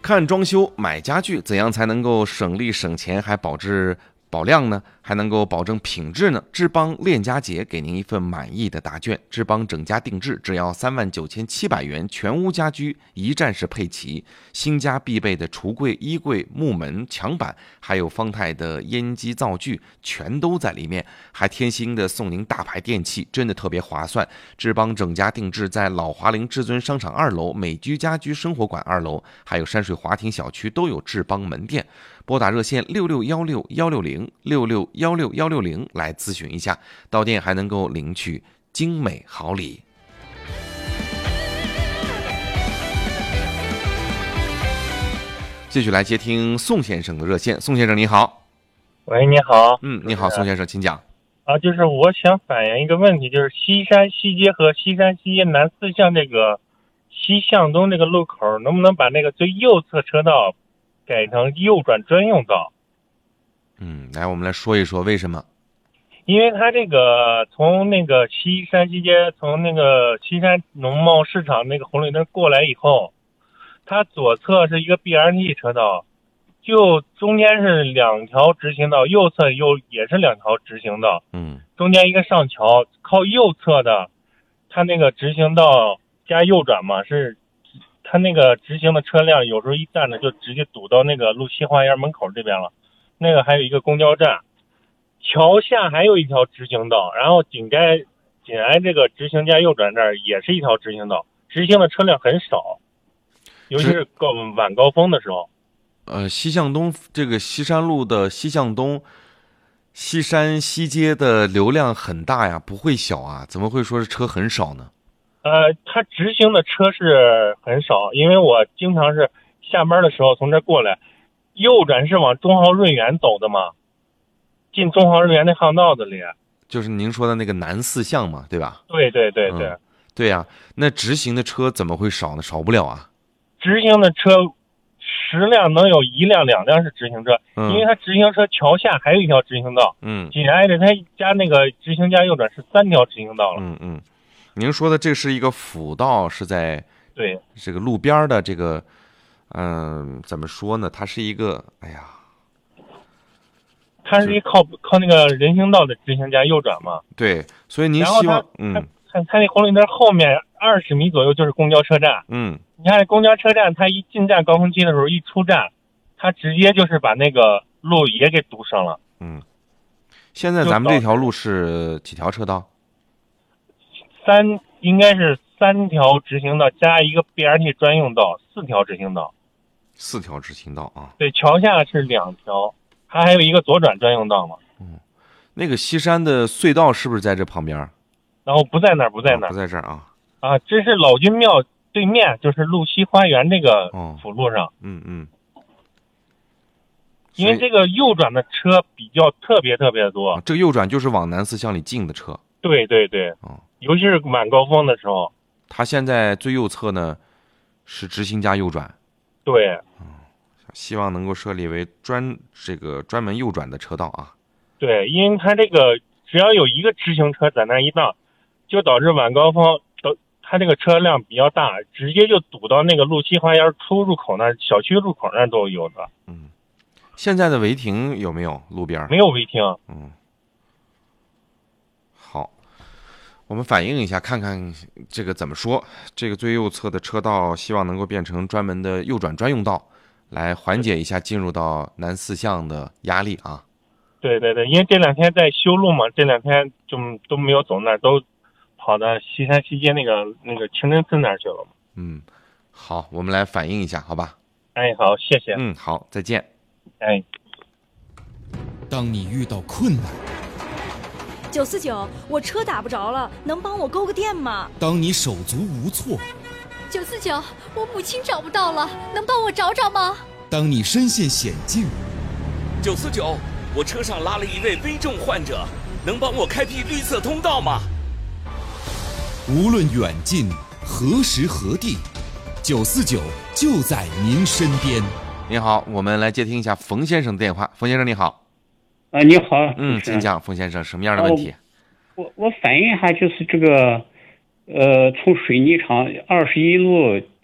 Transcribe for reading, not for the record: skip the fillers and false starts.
看装修买家具，怎样才能够省力省钱还保量呢？还能够保证品质呢？志邦链家节给您一份满意的答卷，志邦整家定制，只要39700元，全屋家居一站式配齐，新家必备的橱柜、衣柜、木门、墙板，还有方太的烟机灶具，全都在里面，还贴心的送您大牌电器，真的特别划算。志邦整家定制在老华林至尊商场2楼、美居家居生活馆2楼，还有山水华庭小区都有志邦门店。拨打热线6616-160，6616-160来咨询一下，到店还能够领取精美好礼。继续来接听宋先生的热线。宋先生你好。 喂，你好。 你好，宋先生，请讲。 就是我想反映一个问题，就是西山西街和西山西街南四巷这个西向东这个路口，能不能把那个最右侧车道改成右转专用道？ 来，我们来说一说为什么。 因为它这个从那个西山西街，从那个西山农贸市场那个红绿灯过来以后，它左侧是一个 BRT 车道，就中间是2条直行道，右侧也是2条直行道，中间一个上桥，靠右侧的，它那个直行道加右转嘛，是它那个直行的车辆有时候一站着就直接堵到那个路西花园门口这边了。那个还有一个公交站，桥下还有一条直行道，然后紧挨这个直行加右转这儿也是一条直行道，直行的车辆很少，尤其是晚高峰的时候。 西向东这个西山路的西向东，西山西街的流量很大呀，不会小啊，怎么会说是车很少呢？ 它直行的车是很少，因为我经常是下班的时候从这过来，右转是往中豪润园走的嘛，进中豪润园那巷道子里， 就是您说的那个南四巷嘛，对吧？ 对， 对呀，那直行的车怎么会少呢？少不了啊。 直行的车10辆能有1辆2辆是直行车，因为它直行车桥下还有一条直行道，紧挨着它加那个直行加右转是3条直行道了。 您说的这是一个辅道，是在对这个路边的这个，怎么说呢？它是一个， 它是一靠那个人行道的直行加右转嘛。 对，所以您希望， 它那红绿灯后面20米左右就是公交车站。你看公交车站，它一进站高峰期的时候，一出站，它直接就是把那个路也给堵上了。 现在咱们这条路是几条车道？ 应该是3条直行道加一个 BRT 专用道，4条直行道。 4条直行道啊。 对，桥下是2条，它还有一个左转专用道嘛。 那个西山的隧道是不是在这旁边？ 然后不在那儿，不在这儿啊。 这是老君庙对面，就是路西花园这个辅路上。因为这个右转的车比较特别多。 这个右转就是往南四巷里进的车。 对。尤其是晚高峰的时候。 它现在最右侧呢是直行加右转。 对。 希望能够设立为专门右转的车道啊。 对，因为它这个只要有一个直行车在那一档，就导致晚高峰它这个车辆比较大，直接就堵到那个路西花园出入口那，小区入口那都有的。 现在的违停有没有？路边没有违停。 好，我们反映一下，看看这个怎么说。这个最右侧的车道希望能够变成专门的右转专用道，来缓解一下进入到南四巷的压力啊。 对，因为这2天在修路嘛，这2天就都没有走那儿，都跑到西山西街那个清真寺那儿去了嘛。 好，我们来反映一下，好吧？ 好，谢谢。 好，再见。 当你遇到困难 ，949，我车打不着了，能帮我勾个电吗？ 当你手足无措 ，949，我母亲找不到了，能帮我找找吗？ 当你身陷险境 ，949，我车上拉了一位危重患者，能帮我开辟绿色通道吗？ 无论远近，何时何地，949就在您身边。 您好，我们来接听一下冯先生的电话。冯先生你好。 你好。 请讲，冯先生，什么样的问题？ 我反映一下，就是这个从水泥厂21路